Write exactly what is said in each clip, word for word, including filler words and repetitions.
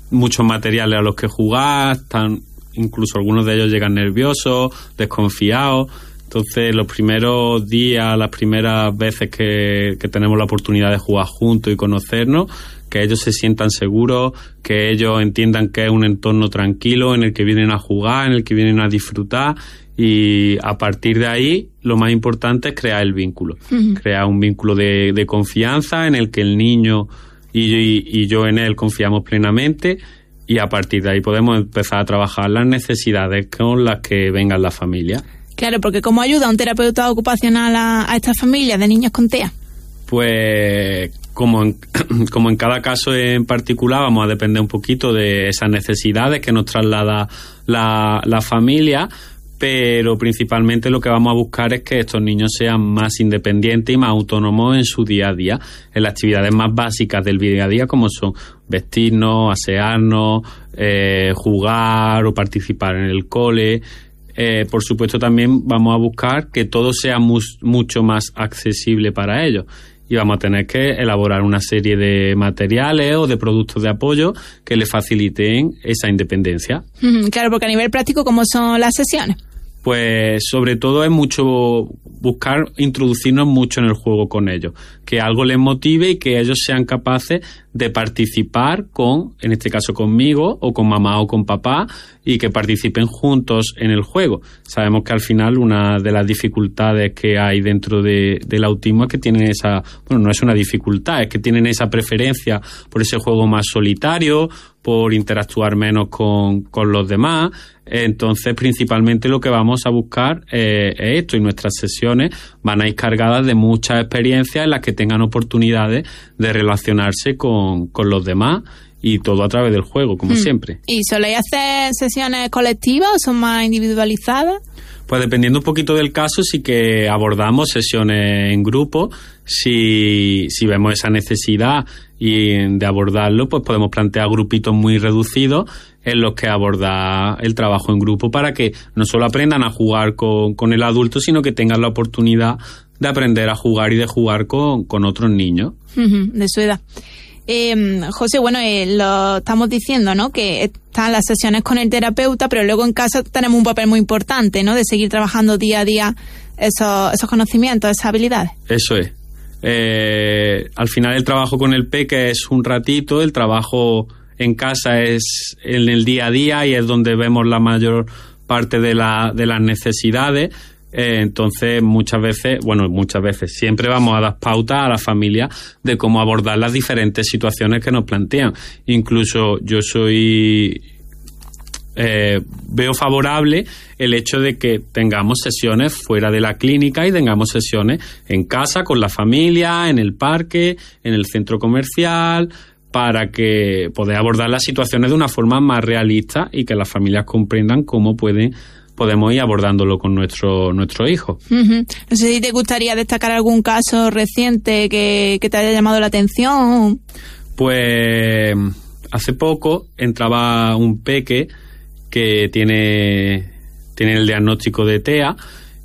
muchos materiales a los que jugar, están, incluso algunos de ellos llegan nerviosos, desconfiados. Entonces, los primeros días, las primeras veces que, que tenemos la oportunidad de jugar juntos y conocernos, que ellos se sientan seguros, que ellos entiendan que es un entorno tranquilo en el que vienen a jugar, en el que vienen a disfrutar, y a partir de ahí lo más importante es crear el vínculo. Uh-huh. Crear un vínculo de, de confianza en el que el niño y, y, y yo en él confiamos plenamente, y a partir de ahí podemos empezar a trabajar las necesidades con las que vengan las familias. Claro, porque ¿cómo ayuda un terapeuta ocupacional a, a estas familias de niños con T E A? Pues como en, como en cada caso en particular vamos a depender un poquito de esas necesidades que nos traslada la, la familia, pero principalmente lo que vamos a buscar es que estos niños sean más independientes y más autónomos en su día a día, en las actividades más básicas del día a día, como son vestirnos, asearnos, eh, jugar o participar en el cole. Eh, por supuesto, también vamos a buscar que todo sea mu- mucho más accesible para ellos, y vamos a tener que elaborar una serie de materiales o de productos de apoyo que les faciliten esa independencia. Mm, claro, porque a nivel práctico, ¿cómo son las sesiones? Pues sobre todo es mucho buscar introducirnos mucho en el juego con ellos, que algo les motive y que ellos sean capaces de participar con, en este caso conmigo, o con mamá o con papá, y que participen juntos en el juego. Sabemos que al final una de las dificultades que hay dentro de, del autismo es que tienen esa, bueno, no es una dificultad, es que tienen esa preferencia por ese juego más solitario, por interactuar menos con, con los demás. Entonces, principalmente lo que vamos a buscar eh, es esto, y nuestras sesiones van a ir cargadas de muchas experiencias en las que tengan oportunidades de relacionarse con, con los demás, y todo a través del juego, como hmm. siempre. ¿Y soléis hacer sesiones colectivas o son más individualizadas? Pues dependiendo un poquito del caso, sí que abordamos sesiones en grupo. Si, si vemos esa necesidad y de abordarlo, pues podemos plantear grupitos muy reducidos en los que abordar el trabajo en grupo, para que no solo aprendan a jugar con, con el adulto, sino que tengan la oportunidad de aprender a jugar y de jugar con, con otros niños. Uh-huh, de su edad. Eh, José, bueno, eh, lo estamos diciendo, ¿no? Que están las sesiones con el terapeuta, pero luego en casa tenemos un papel muy importante, ¿no? De seguir trabajando día a día esos, esos conocimientos, esas habilidades. Eso es. Eh, al final el trabajo con el peque es un ratito, el trabajo en casa es en el día a día, y es donde vemos la mayor parte de, la, de las necesidades. Eh, entonces muchas veces, bueno, muchas veces, siempre vamos a dar pautas a la familia de cómo abordar las diferentes situaciones que nos plantean. Incluso yo soy... Eh, veo favorable el hecho de que tengamos sesiones fuera de la clínica y tengamos sesiones en casa, con la familia, en el parque, en el centro comercial, para que poder abordar las situaciones de una forma más realista y que las familias comprendan cómo pueden podemos ir abordándolo con nuestro nuestro hijo. Uh-huh. No sé si te gustaría destacar algún caso reciente que, que te haya llamado la atención. Pues hace poco entraba un peque que tiene, tiene el diagnóstico de T E A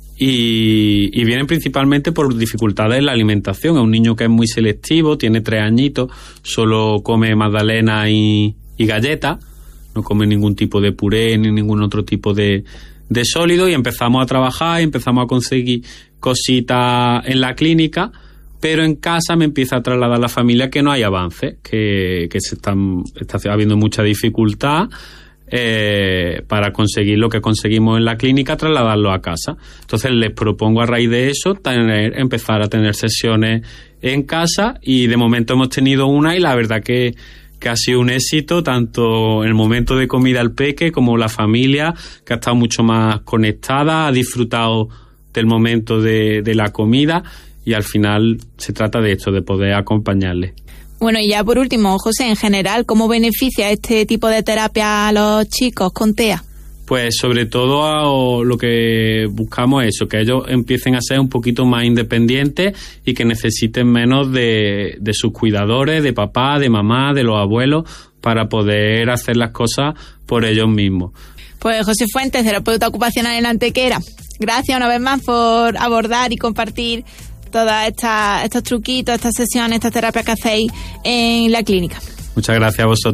y, y viene principalmente por dificultades en la alimentación. Es un niño que es muy selectivo, tiene tres añitos, solo come magdalena y, y galletas, no come ningún tipo de puré ni ningún otro tipo de, de sólido, y empezamos a trabajar y empezamos a conseguir cositas en la clínica, pero en casa me empieza a trasladar la familia que no hay avances, que, que se están, está habiendo mucha dificultad eh, para conseguir lo que conseguimos en la clínica, trasladarlo a casa. Entonces les propongo a raíz de eso tener, empezar a tener sesiones en casa, y de momento hemos tenido una, y la verdad que que ha sido un éxito, tanto en el momento de comida al peque como la familia, que ha estado mucho más conectada, ha disfrutado del momento de, de la comida, y al final se trata de esto, de poder acompañarle. Bueno, y ya por último, José, en general, ¿cómo beneficia este tipo de terapia a los chicos con T E A? Pues sobre todo lo que buscamos es eso, que ellos empiecen a ser un poquito más independientes y que necesiten menos de, de sus cuidadores, de papá, de mamá, de los abuelos, para poder hacer las cosas por ellos mismos. Pues José Fuentes, terapeuta ocupacional en Antequera, gracias una vez más por abordar y compartir todos estos truquitos, estas sesiones, estas terapias que hacéis en la clínica. Muchas gracias a vosotros.